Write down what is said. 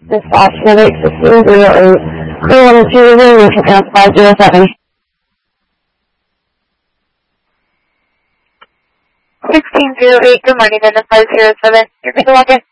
Dispatch, Civic 1608. Crew 102, room for count 507. 1608, good morning, and 507. You're going to log in.